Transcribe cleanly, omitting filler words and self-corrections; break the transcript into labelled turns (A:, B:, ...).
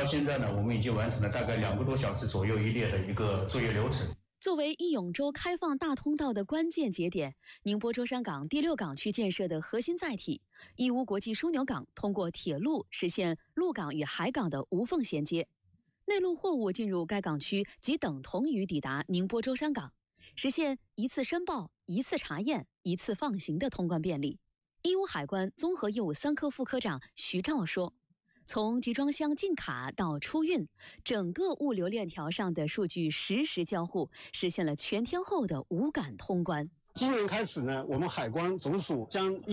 A: 到现在呢，我们已经完成了大概2个多小时左右一列的一个作业流程。
B: 作为义永州开放大通道的关键节点，宁波舟山港第6港区建设的核心载体义乌国际枢纽港通过铁路实现陆港与海港的无缝衔接，内陆货物进入该港区即等同于抵达宁波舟山港，实现一次申报、一次查验、一次放行的通关便利。义乌海关综合业务3科副科长徐照说，从集装箱进卡到出运，整个物流链条上的数据实时交互，实现了全天候的无感通关。
C: 今年开始呢，我们海关总署将